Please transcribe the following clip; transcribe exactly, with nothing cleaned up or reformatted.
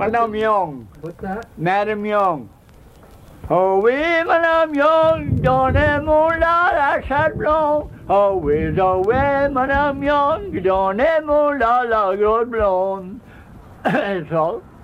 Madam Young. What's that? Madam Young. Oh, we, Madam Young, dans les monts là, la chablon. Oh, oui, oh, oui, Madame Young, dans les monts là, la grosse blonde. That's all.